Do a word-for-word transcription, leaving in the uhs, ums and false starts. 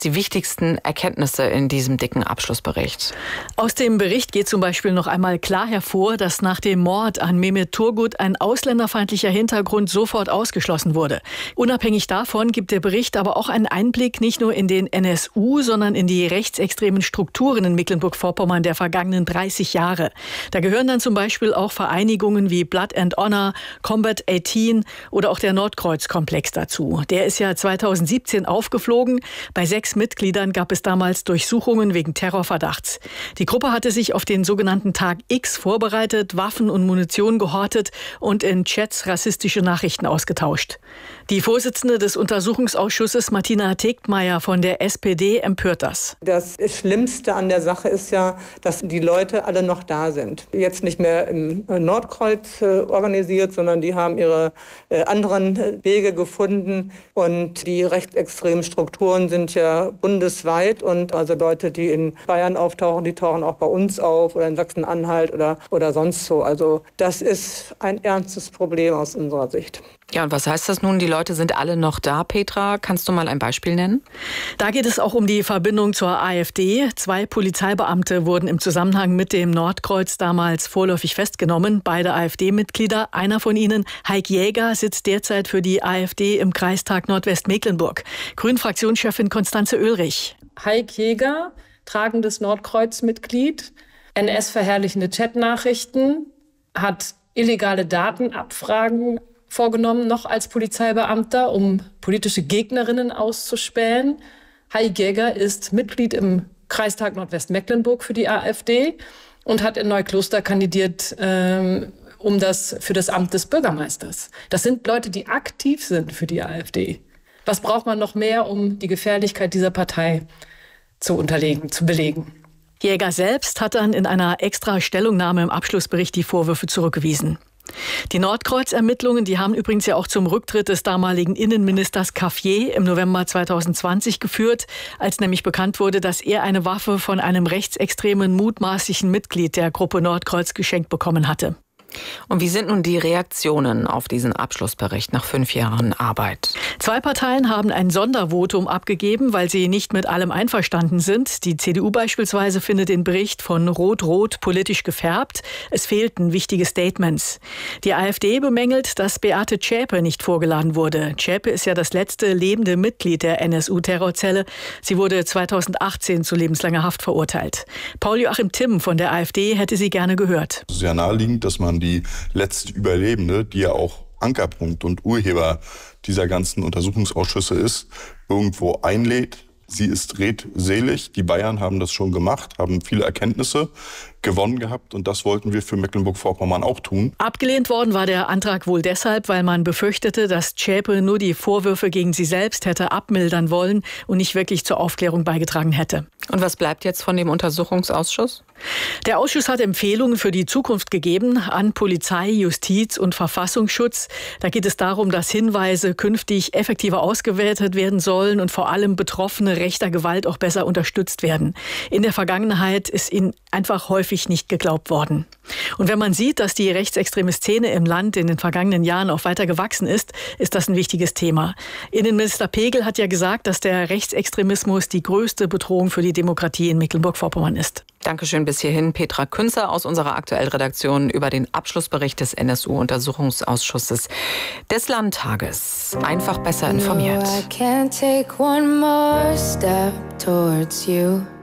die wichtigsten Erkenntnisse in diesem dicken Abschlussbericht? Aus dem Bericht geht zum Beispiel noch einmal klar hervor, dass nach dem Mord an Mehmet Turgut ein ausländerfeindlicher Hintergrund sofort ausgeschlossen wurde. Unabhängig davon gibt der Bericht aber auch einen Einblick nicht nur in den N S U, sondern in die rechtsextremen Strukturen in Mecklenburg-Vorpommern der vergangenen dreißig Jahre. Da gehören dann zum Beispiel auch Vereinigungen wie Blood and Honor, Combat achtzehn oder auch der Nordkreuz-Komplex dazu. Der ist ja zweitausendsiebzehn aufgeflogen. Bei sechs Mitgliedern gab es damals Durchsuchungen wegen Terrorverdachts. Die Gruppe hatte sich auf den sogenannten Tag X vorbereitet, Waffen und Munition gehortet und in Chats rassistische Nachrichten ausgetauscht. Die Vorsitzende des Untersuchungsausschusses, Martina Tegtmeier von der S P D, empört das. Das Schlimmste an der Sache ist ja, dass die Leute alle noch da sind. Jetzt nicht mehr im Nordkreuz äh, organisiert, sondern die haben ihre äh, anderen Wege gefunden. Und die rechtsextremen Strukturen sind ja bundesweit. Und also Leute, die in Bayern auftauchen, die tauchen auch bei uns auf oder in Sachsen-Anhalt oder, oder sonst so. Also das ist ein ernstes Problem aus unserer Sicht. Ja, und was heißt das nun? Die Leute sind alle noch da, Petra. Kannst du mal ein Beispiel nennen? Da geht es auch um die Verbindung zur AfD. Zwei Polizeibeamte wurden im Zusammenhang mit dem Nordkreuz damals vorläufig festgenommen. Beide AfD-Mitglieder. Einer von ihnen, Heik Jäger, sitzt derzeit für die AfD im Kreistag Nordwestmecklenburg. Grünen-Fraktionschefin Constanze Oehlrich. Heik Jäger, tragendes Nordkreuz-Mitglied, N S-verherrlichende Chatnachrichten, hat illegale Datenabfragen vorgenommen, noch als Polizeibeamter, um politische Gegnerinnen auszuspähen. Heik Jäger ist Mitglied im Kreistag Nordwestmecklenburg für die AfD und hat in Neukloster kandidiert ähm, um das, für das Amt des Bürgermeisters. Das sind Leute, die aktiv sind für die AfD. Was braucht man noch mehr, um die Gefährlichkeit dieser Partei zu unterlegen, zu belegen? Jäger selbst hat dann in einer extra Stellungnahme im Abschlussbericht die Vorwürfe zurückgewiesen. Die Nordkreuz-Ermittlungen, die haben übrigens ja auch zum Rücktritt des damaligen Innenministers Cafier im November zweitausendzwanzig geführt, als nämlich bekannt wurde, dass er eine Waffe von einem rechtsextremen, mutmaßlichen Mitglied der Gruppe Nordkreuz geschenkt bekommen hatte. Und wie sind nun die Reaktionen auf diesen Abschlussbericht nach fünf Jahren Arbeit? Zwei Parteien haben ein Sondervotum abgegeben, weil sie nicht mit allem einverstanden sind. Die C D U beispielsweise findet den Bericht von Rot-Rot politisch gefärbt. Es fehlten wichtige Statements. Die AfD bemängelt, dass Beate Zschäpe nicht vorgeladen wurde. Zschäpe ist ja das letzte lebende Mitglied der N S U-Terrorzelle. Sie wurde zweitausendachtzehn zu lebenslanger Haft verurteilt. Paul-Joachim Timm von der AfD hätte sie gerne gehört. Sehr naheliegend, dass man die letzte Überlebende, die ja auch Ankerpunkt und Urheber dieser ganzen Untersuchungsausschüsse ist, irgendwo einlädt. Sie ist redselig. Die Bayern haben das schon gemacht, haben viele Erkenntnisse gewonnen gehabt und das wollten wir für Mecklenburg-Vorpommern auch tun. Abgelehnt worden war der Antrag wohl deshalb, weil man befürchtete, dass Zschäpe nur die Vorwürfe gegen sie selbst hätte abmildern wollen und nicht wirklich zur Aufklärung beigetragen hätte. Und was bleibt jetzt von dem Untersuchungsausschuss? Der Ausschuss hat Empfehlungen für die Zukunft gegeben an Polizei, Justiz und Verfassungsschutz. Da geht es darum, dass Hinweise künftig effektiver ausgewertet werden sollen und vor allem Betroffene rechter Gewalt auch besser unterstützt werden. In der Vergangenheit ist ihnen einfach häufig nicht geglaubt worden. Und wenn man sieht, dass die rechtsextreme Szene im Land in den vergangenen Jahren auch weiter gewachsen ist, ist das ein wichtiges Thema. Innenminister Pegel hat ja gesagt, dass der Rechtsextremismus die größte Bedrohung für die Demokratie in Mecklenburg-Vorpommern ist. Dankeschön bis hierhin, Petra Künzer aus unserer Aktuellredaktion über den Abschlussbericht des N S U-Untersuchungsausschusses des Landtages. Einfach besser informiert. No, I can't take one more step towards you.